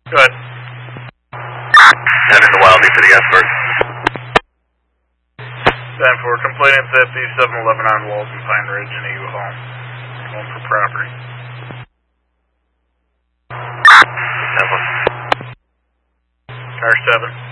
Go ahead. Sending the Wildie for the escort. 10-4, complaining theft, the 7-Eleven on Walton Pine Ridge in Eagle Hall. Going for property. 10-4. Car 7.